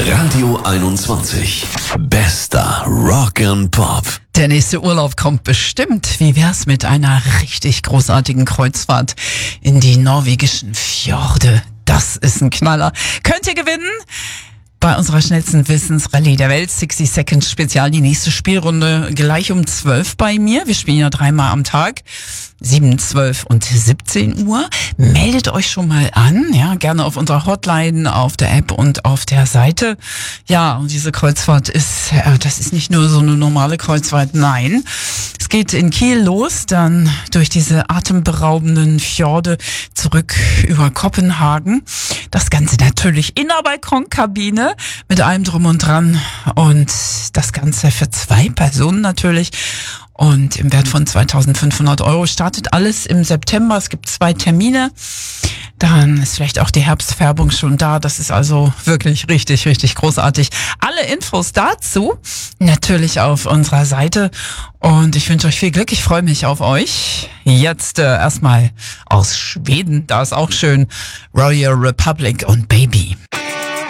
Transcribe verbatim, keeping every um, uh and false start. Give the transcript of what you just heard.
Radio einundzwanzig. Bester Rock and Pop. Der nächste Urlaub kommt bestimmt. Wie wär's mit einer richtig großartigen Kreuzfahrt in die norwegischen Fjorde? Das ist ein Knaller. Könnt ihr gewinnen? Bei unserer schnellsten Wissensrallye der Welt, sixty Seconds Spezial, die nächste Spielrunde gleich um zwölf bei mir. Wir spielen ja dreimal am Tag, sieben, zwölf und siebzehn Uhr. Meldet euch schon mal an, ja, gerne auf unserer Hotline, auf der App und auf der Seite. Ja, und diese Kreuzfahrt ist, äh, das ist nicht nur so eine normale Kreuzfahrt, nein. Es geht in Kiel los, dann durch diese atemberaubenden Fjorde zurück über Kopenhagen. Das Ganze natürlich in der Balkonkabine mit allem drum und dran und das Ganze für zwei Personen natürlich und im Wert von zweitausendfünfhundert Euro. Startet alles im September. Es gibt zwei Termine. Dann ist vielleicht auch die Herbstfärbung schon da. Das ist also wirklich richtig, richtig großartig. Alle Infos dazu natürlich auf unserer Seite. Und ich wünsche euch viel Glück. Ich freue mich auf euch. Jetzt äh, erstmal aus Schweden. Da ist auch schön Royal Republic und Baby.